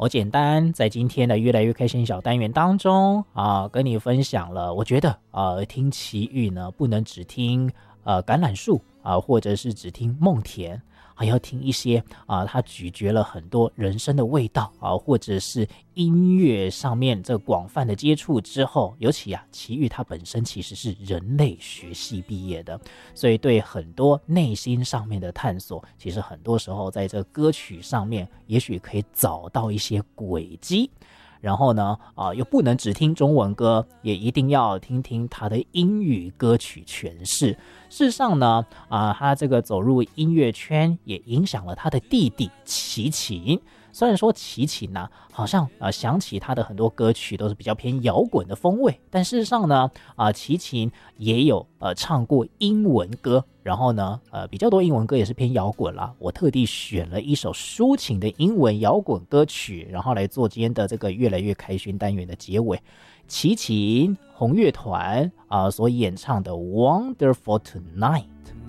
我简单在今天的越来越开心小单元当中跟你分享了，我觉得听奇遇呢，不能只听橄榄树或者是只听梦田，还要听一些他咀嚼了很多人生的味道或者是音乐上面这广泛的接触之后，尤其奇遇他本身其实是人类学系毕业的，所以对很多内心上面的探索，其实很多时候在这歌曲上面也许可以找到一些轨迹。然后呢又不能只听中文歌，也一定要听听他的英语歌曲诠释。事实上呢他这个走入音乐圈也影响了他的弟弟齐秦。虽然说齐秦好像想起他的很多歌曲都是比较偏摇滚的风味，但事实上呢齐秦也有唱过英文歌，然后呢比较多英文歌也是偏摇滚啦。我特地选了一首抒情的英文摇滚歌曲，然后来做今天的这个越来越开心单元的结尾。齐秦红乐团所演唱的 Wonderful Tonight。